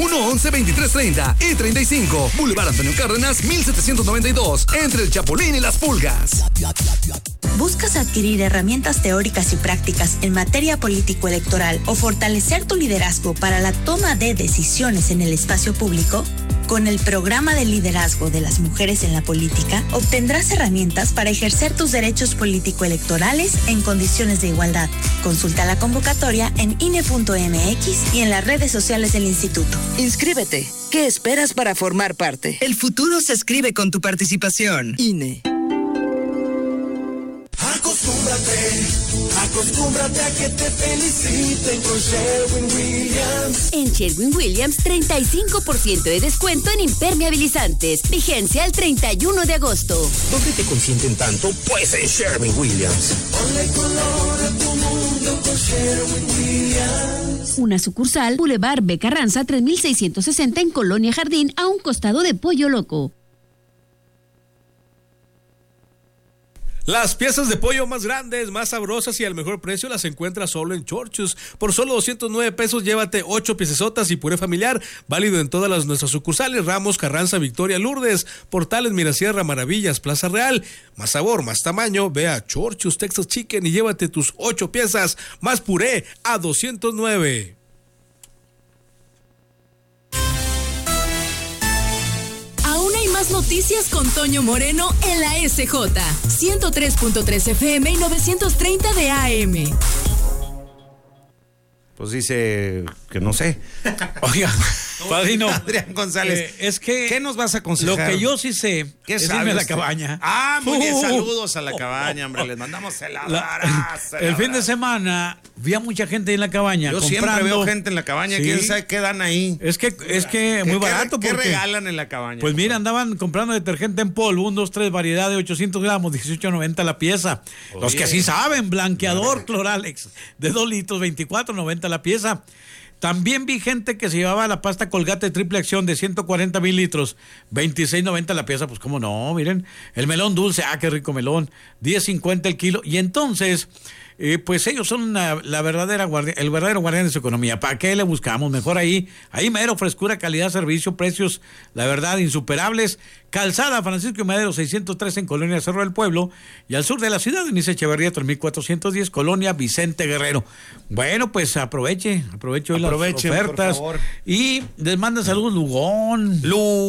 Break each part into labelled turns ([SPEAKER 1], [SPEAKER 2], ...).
[SPEAKER 1] 111-2330 y 35, Boulevard Antonio Cárdenas, 1792, entre el Chapulín y las Pulgas.
[SPEAKER 2] ¿Buscas adquirir herramientas teóricas y prácticas en materia político-electoral o fortalecer tu liderazgo para la toma de decisiones en el espacio público? Con el programa de liderazgo de las mujeres en la política, obtendrás herramientas para ejercer tus derechos político-electorales en condiciones de igualdad. Consulta la convocatoria en INE.mx y en las redes sociales del instituto.
[SPEAKER 3] Inscríbete. ¿Qué esperas para formar parte?
[SPEAKER 4] El futuro se escribe con tu participación.
[SPEAKER 3] INE.
[SPEAKER 5] Acostúmbrate a que te feliciten con Sherwin-Williams.
[SPEAKER 6] En Sherwin-Williams, 35% de descuento en impermeabilizantes. Vigencia el 31 de agosto.
[SPEAKER 5] ¿Dónde te consienten tanto? Pues en Sherwin-Williams. Ponle color a tu mundo con Sherwin-Williams.
[SPEAKER 6] Una sucursal, Boulevard B. Carranza, 3660 en Colonia Jardín, a un costado de Pollo Loco.
[SPEAKER 7] Las piezas de pollo más grandes, más sabrosas y al mejor precio las encuentras solo en Chorchos. Por solo 209 pesos llévate 8 piecesotas y puré familiar, válido en todas nuestras sucursales: Ramos, Carranza, Victoria, Lourdes, Portales, Mirasierra, Maravillas, Plaza Real. Más sabor, más tamaño, ve a Chorchos Texas Chicken y llévate tus 8 piezas más puré a 209.
[SPEAKER 8] Más noticias con Toño Moreno en la SJ 103.3 FM y 930 de AM.
[SPEAKER 9] Pues dice que no sé.
[SPEAKER 10] Oiga, padrino
[SPEAKER 9] Adrián González,
[SPEAKER 10] es que
[SPEAKER 9] ¿qué nos vas a aconsejar?
[SPEAKER 10] Lo que yo sí sé es irme a la cabaña.
[SPEAKER 9] Muy bien, saludos a la cabaña, hombre, les mandamos
[SPEAKER 10] el fin de semana vi a mucha gente en la cabaña.
[SPEAKER 9] Yo
[SPEAKER 10] comprando.
[SPEAKER 9] siempre veo gente en la cabaña, sí. ¿Quién sabe qué dan ahí?
[SPEAKER 10] Es que muy barato.
[SPEAKER 9] ¿Qué regalan en la cabaña?
[SPEAKER 10] Pues mira, andaban comprando detergente en polvo, 1, 2, 3, variedad de 800 gramos, 18.90 la pieza. Oye. Los que sí saben, blanqueador Cloralex de 2 litros, 24.90 la pieza. También vi gente que se llevaba la pasta Colgate triple acción de 140 mililitros, 26.90 la pieza. Pues cómo no, miren, el melón dulce, qué rico melón, 10.50 el kilo. Y entonces, pues ellos son el verdadero guardián de su economía. ¿Para qué le buscamos? Mejor ahí mero, frescura, calidad, servicio, precios, la verdad, insuperables. Calzada Francisco y Madero 603 en Colonia Cerro del Pueblo, y al sur de la ciudad, Denise Echeverría 3410, Colonia Vicente Guerrero. Bueno, pues aproveche hoy las ofertas, por favor. Y les manda saludos Lugón.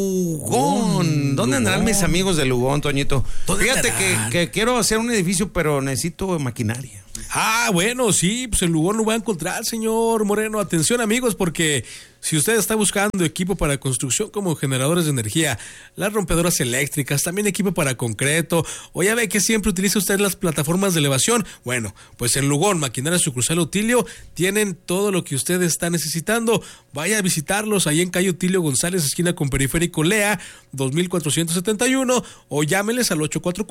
[SPEAKER 9] ¿Dónde andarán mis amigos de Lugón, Toñito? Fíjate que quiero hacer un edificio, pero necesito maquinaria.
[SPEAKER 7] Bueno, sí, pues el Lugón lo va a encontrar, señor Moreno. Atención, amigos, porque si usted está buscando equipo para construcción como generadores de energía, las rompedoras eléctricas, también equipo para concreto, o ya ve que siempre utiliza usted las plataformas de elevación, bueno, pues en Lugón, Maquinaria Sucursal Otilio, tienen todo lo que usted está necesitando. Vaya a visitarlos ahí en calle Otilio González, esquina con Periférico Lea, 2471, o llámeles al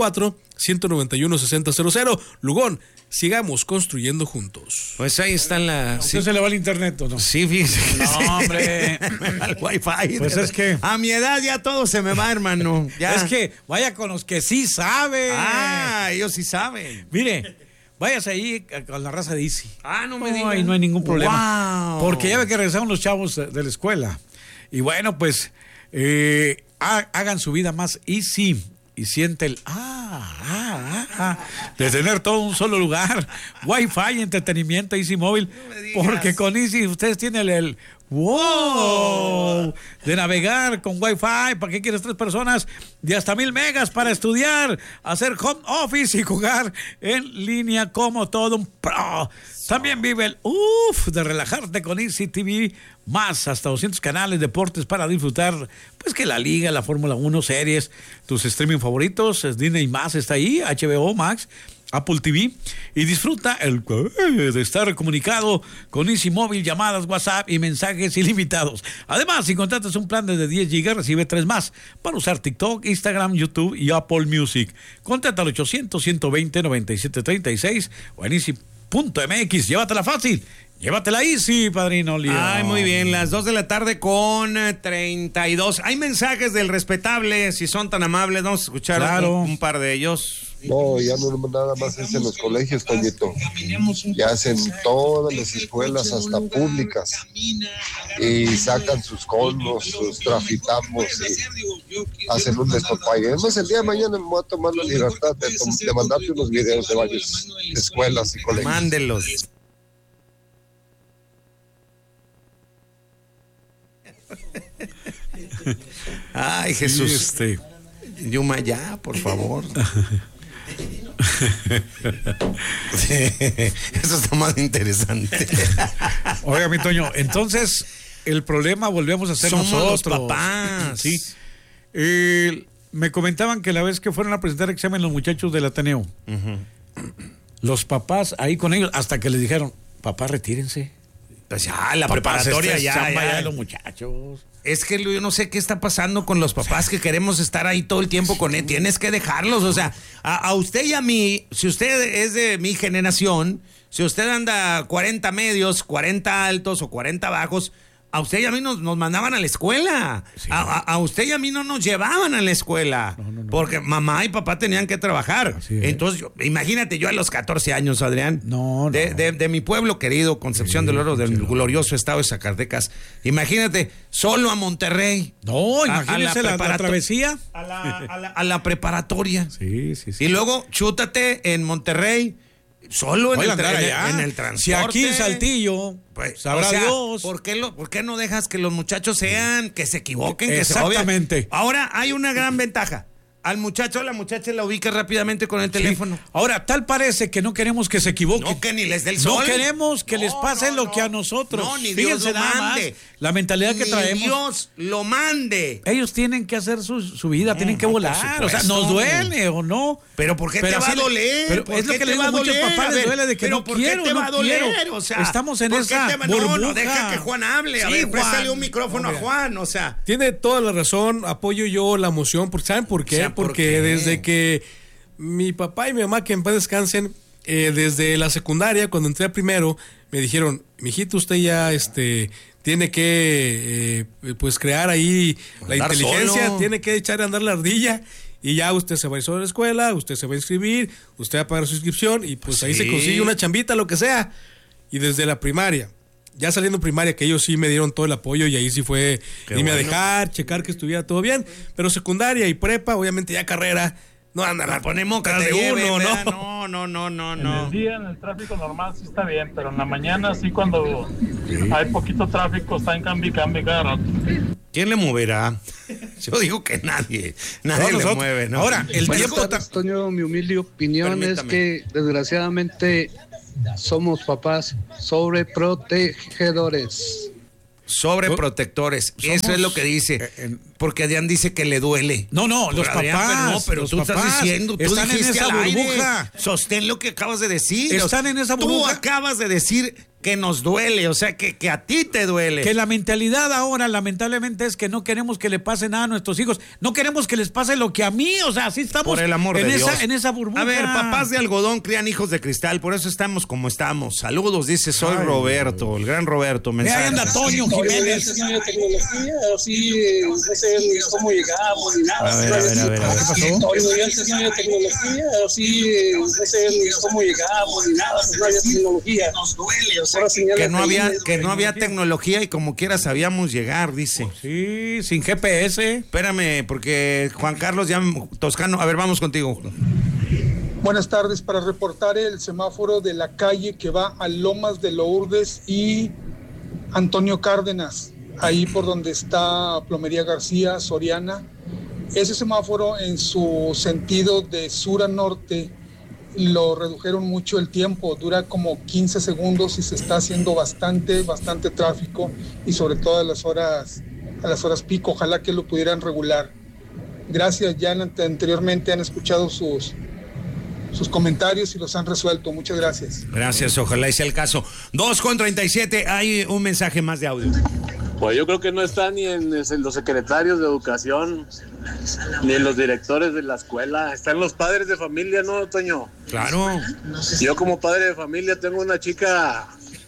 [SPEAKER 7] 844-191-6000. Lugón, sigamos construyendo juntos.
[SPEAKER 9] Pues ahí están
[SPEAKER 10] ¿Usted se le va al internet o no?
[SPEAKER 9] Sí, fíjese.
[SPEAKER 10] No, hombre.
[SPEAKER 9] Al wifi.
[SPEAKER 10] Pues es que
[SPEAKER 9] a mi edad ya todo se me va, hermano. Ya.
[SPEAKER 10] Es que vaya con los que sí saben.
[SPEAKER 9] Ellos sí saben.
[SPEAKER 10] Mire, váyase ahí con la raza de Easy.
[SPEAKER 9] No me digas.
[SPEAKER 10] Y no hay ningún problema.
[SPEAKER 9] Wow.
[SPEAKER 10] Porque ya ve que regresaron los chavos de la escuela. Y bueno, pues hagan su vida más easy. Y siente el de tener todo en un solo lugar. Wi-Fi, entretenimiento, Easy Móvil. No, porque con Easy ustedes tienen el wow de navegar con Wi-Fi. ¿Para qué quieres 3 personas? De hasta 1000 megas para estudiar, hacer home office y jugar en línea como todo un pro. También vive el de relajarte con Easy TV, más hasta 200 canales, deportes para disfrutar, pues que la Liga, la Fórmula 1, series, tus streaming favoritos, Disney más está ahí, HBO Max, Apple TV, y disfruta de estar comunicado con Easy Móvil, llamadas, WhatsApp y mensajes ilimitados. Además, si contratas un plan de 10 GB, recibe 3 más para usar TikTok, Instagram, YouTube y Apple Music. Contrata al 800-120-9736 o en Easy.mx. Llévatela fácil. Llévatela Easy, padrino León.
[SPEAKER 9] Muy bien, las 2 de la tarde con 32. Hay mensajes del respetable, si son tan amables, vamos a escuchar un par de ellos.
[SPEAKER 11] No, ya no nada más es en los colegios, Toñito. Ya hacen todas las escuelas, hasta públicas, y sacan sus conos, sus trafitamos, y hacen un despapalle. Además, el día de mañana me voy a tomar la libertad de mandarte unos videos de varias escuelas y colegios.
[SPEAKER 9] Mándelos. Ay, Jesús. Yuma, ya, por favor. Eso está más interesante.
[SPEAKER 10] Oiga, mi Toño, entonces el problema volvemos a ser
[SPEAKER 9] somos
[SPEAKER 10] nosotros.
[SPEAKER 9] Los papás.
[SPEAKER 10] Sí. Me comentaban que la vez que fueron a presentar examen los muchachos del Ateneo, los papás ahí con ellos, hasta que les dijeron, papá, retírense.
[SPEAKER 9] Pues ya, la preparatoria ya
[SPEAKER 10] de los muchachos.
[SPEAKER 9] Es que yo no sé qué está pasando con los papás que queremos estar ahí todo el tiempo con él. Tienes que dejarlos, o sea, a usted y a mí, si usted es de mi generación, si usted anda 40 medios, 40 altos o 40 bajos, a usted y a mí nos mandaban a la escuela. Sí. A usted y a mí no nos llevaban a la escuela. No. Porque mamá y papá tenían que trabajar. Entonces, imagínate, yo a los 14 años, Adrián, de mi pueblo querido, Concepción del Oro, del glorioso estado de Zacatecas. Imagínate, solo a Monterrey.
[SPEAKER 10] No, imagínese la travesía.
[SPEAKER 9] A la preparatoria.
[SPEAKER 10] Sí.
[SPEAKER 9] Y luego, chútate en Monterrey. Solo en el transporte.
[SPEAKER 10] Si aquí en Saltillo,
[SPEAKER 9] pues,
[SPEAKER 10] sabrá Dios.
[SPEAKER 9] ¿Por qué no dejas que los muchachos sean, que se equivoquen?
[SPEAKER 10] Exactamente.
[SPEAKER 9] Ahora hay una gran ventaja. Al muchacho, a la muchacha la ubica rápidamente con el teléfono.
[SPEAKER 10] Ahora, tal parece que no queremos que se equivoquen.
[SPEAKER 9] No, que ni les dé el sol.
[SPEAKER 10] No queremos que les pase lo que a nosotros.
[SPEAKER 9] No, ni Dios lo mande.
[SPEAKER 10] La mentalidad que traemos.
[SPEAKER 9] Ni Dios lo mande.
[SPEAKER 10] Ellos tienen que hacer su vida, tienen que volar. O sea, nos duele o no.
[SPEAKER 9] Pero ¿por qué te va a doler?
[SPEAKER 10] Es lo que le digo a muchos papás, les duele de que no quiero,
[SPEAKER 9] te va a doler?
[SPEAKER 10] O sea, estamos en esa burbuja.
[SPEAKER 9] No, deja que Juan hable. A ver, préstale un micrófono a Juan, o sea.
[SPEAKER 7] Tiene toda la razón, apoyo yo la moción. ¿Saben por qué? Porque desde que mi papá y mi mamá, que en paz descansen, desde la secundaria, cuando entré a primero, me dijeron, mijito, usted ya tiene que pues crear ahí la inteligencia, solo. Tiene que echar a andar la ardilla, y ya usted se va a ir sobre la escuela, usted se va a inscribir, usted va a pagar su inscripción, y pues ahí se consigue una chambita, lo que sea. Y desde la primaria, ya saliendo primaria, que ellos sí me dieron todo el apoyo, y ahí sí fue irme a dejar, checar que estuviera todo bien. Pero secundaria y prepa, obviamente ya carrera, no andan a poner moca de uno, ¿no?
[SPEAKER 12] No. En el día, en el tráfico normal sí está bien, pero en la mañana sí, cuando hay poquito tráfico, está en cambio cada rato.
[SPEAKER 9] ¿Quién le moverá? Yo digo que nadie le mueve, ¿no?
[SPEAKER 10] Ahora, el tiempo...
[SPEAKER 13] Toño, mi humilde opinión es que, desgraciadamente, somos papás sobreprotegedores.
[SPEAKER 9] Sobreprotectores. Eso es lo que dice. Porque Adrián dice que le duele.
[SPEAKER 10] No, los
[SPEAKER 9] Adrián,
[SPEAKER 10] papás.
[SPEAKER 9] Pero tú estás diciendo, tú
[SPEAKER 10] están
[SPEAKER 9] dijiste
[SPEAKER 10] en esa burbuja.
[SPEAKER 9] Aire, sostén lo que acabas de decir.
[SPEAKER 10] Están en esa burbuja.
[SPEAKER 9] Tú acabas de decir que nos duele, o sea, que a ti te duele.
[SPEAKER 10] Que la mentalidad ahora, lamentablemente, es que no queremos que le pase nada a nuestros hijos. No queremos que les pase lo que a mí, o sea, así estamos.
[SPEAKER 9] Por el amor de Dios.
[SPEAKER 10] En esa burbuja.
[SPEAKER 9] A ver, papás de algodón crían hijos de cristal, por eso estamos como estamos. Saludos, dice, soy Roberto, el gran Roberto.
[SPEAKER 10] Ahí anda Toño Jiménez.
[SPEAKER 12] Tecnología, así, no sé cómo llegamos ni nada.
[SPEAKER 9] A ver.
[SPEAKER 12] ¿Qué pasó? Antes no había tecnología, así, no sé cómo llegamos ni nada, pues no había tecnología. Nos duele, o sea,
[SPEAKER 9] que no había tecnología y como quiera sabíamos llegar, dice.
[SPEAKER 10] Sí, sin GPS.
[SPEAKER 9] Espérame, porque Juan Carlos ya Toscano, a ver, vamos contigo.
[SPEAKER 14] Buenas tardes, para reportar el semáforo de la calle que va a Lomas de Lourdes y Antonio Cárdenas, ahí por donde está Plomería García, Soriana. Ese semáforo en su sentido de sur a norte lo redujeron mucho el tiempo, dura como 15 segundos y se está haciendo bastante tráfico, y sobre todo a las horas pico. Ojalá que lo pudieran regular. Gracias, ya anteriormente han escuchado sus comentarios y los han resuelto. Muchas gracias.
[SPEAKER 9] Gracias, ojalá y sea el caso. 2:37, hay un mensaje más de audio.
[SPEAKER 15] Pues yo creo que no está ni en los secretarios de educación, ni en los directores de la escuela. Están los padres de familia, ¿no, Toño?
[SPEAKER 9] Claro.
[SPEAKER 15] Yo como padre de familia tengo una chica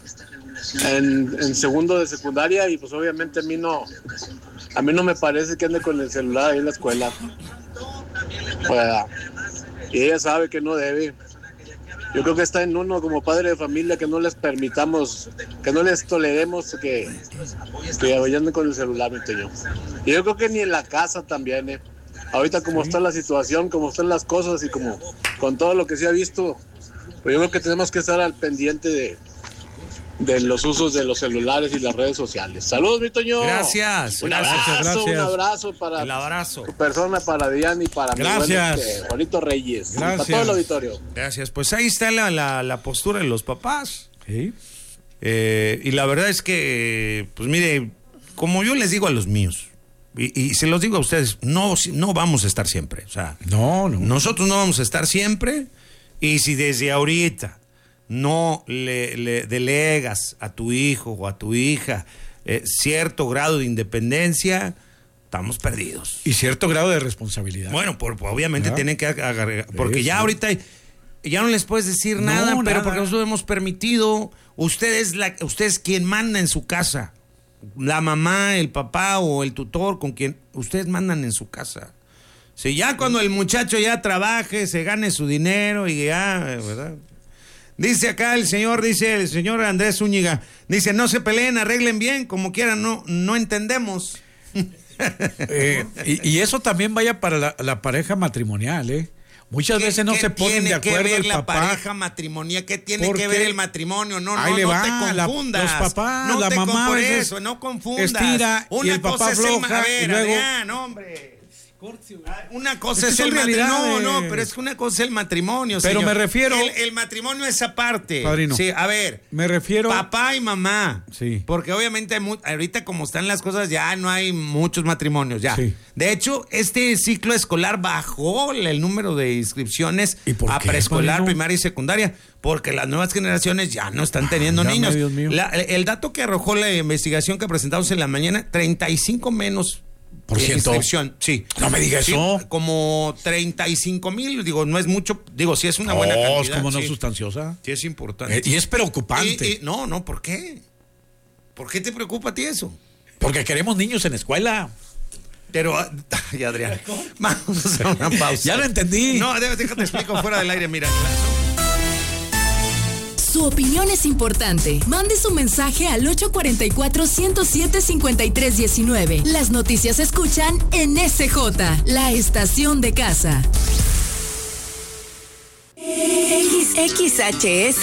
[SPEAKER 15] en segundo de secundaria, y pues obviamente a mí no me parece que ande con el celular ahí en la escuela. Pues, y ella sabe que no debe. Yo creo que está en uno como padre de familia que no les permitamos, que no les toleremos que vayan con el celular, mi Toño. Y yo creo que ni en la casa también, Ahorita como está la situación, como están las cosas y como con todo lo que se ha visto, pues yo creo que tenemos que estar al pendiente de los usos de los celulares y las redes sociales. Saludos, mi Toño.
[SPEAKER 9] Gracias.
[SPEAKER 15] Un abrazo para tu persona, para Diana y para mi buen Juanito Reyes. Y para todo el auditorio.
[SPEAKER 9] Gracias. Pues ahí está la postura de los papás. ¿Sí? Y la verdad es que, pues mire, como yo les digo a los míos, y se los digo a ustedes, no vamos a estar siempre. O sea, no. Nosotros no vamos a estar siempre. Y si desde ahorita no le delegas a tu hijo o a tu hija cierto grado de independencia, estamos perdidos.
[SPEAKER 10] Y cierto grado de responsabilidad.
[SPEAKER 9] Bueno, obviamente tienen que agarrar, porque ya ahorita ya no les puedes decir nada, pero porque nosotros hemos permitido. Usted es quien manda en su casa. La mamá, el papá o el tutor con quien ustedes mandan en su casa. Si ya cuando el muchacho ya trabaje, se gane su dinero y ya, ¿verdad? Dice acá el señor Andrés Zúñiga, dice, no se peleen, arreglen bien, como quieran, no entendemos.
[SPEAKER 10] Y eso también vaya para la pareja matrimonial, Muchas veces no se ponen de acuerdo el papá. ¿Qué tiene que ver la pareja
[SPEAKER 9] matrimonial? ¿Qué tiene que ver el matrimonio? No te confundas.
[SPEAKER 10] Los papás, la mamá
[SPEAKER 9] por eso, no confundas.
[SPEAKER 10] Estira y el papá afloja y luego...
[SPEAKER 9] Adrián, hombre. Una cosa es el matrimonio, pero es que una cosa es el matrimonio.
[SPEAKER 10] Pero señor, me refiero.
[SPEAKER 9] El matrimonio es aparte.
[SPEAKER 10] Padrino.
[SPEAKER 9] Sí, a ver.
[SPEAKER 10] Me refiero.
[SPEAKER 9] Papá y mamá.
[SPEAKER 10] Sí.
[SPEAKER 9] Porque obviamente ahorita como están las cosas ya no hay muchos matrimonios ya. Sí. De hecho, este ciclo escolar bajó el número de inscripciones a preescolar, primaria y secundaria, porque las nuevas generaciones ya no están teniendo niños.
[SPEAKER 10] Dios mío.
[SPEAKER 9] El dato que arrojó la investigación que presentamos en la mañana, 35 menos.
[SPEAKER 10] ¿Por ciento?
[SPEAKER 9] Sí.
[SPEAKER 10] No me digas eso.
[SPEAKER 9] Como 35,000, digo, no es mucho, digo, sí es una buena cantidad.
[SPEAKER 10] Es como no sustanciosa.
[SPEAKER 9] Sí es importante.
[SPEAKER 10] Y es preocupante.
[SPEAKER 9] No, ¿por qué? ¿Por qué te preocupa a ti eso?
[SPEAKER 10] Porque queremos niños en la escuela.
[SPEAKER 9] Pero, ay, Adrián, vamos a hacer una pausa.
[SPEAKER 10] Ya lo entendí.
[SPEAKER 9] No, déjate explico fuera del aire, mira.
[SPEAKER 8] Su opinión es importante. Mande su mensaje al 844-107-5319. Las noticias se escuchan en SJ, la estación de casa.
[SPEAKER 6] XHS